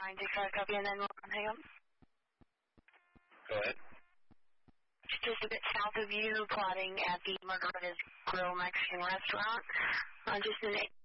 copy and then we'll hang up. Go ahead. Just a bit south of you, plotting at the Margarita's Grill Mexican restaurant. Just an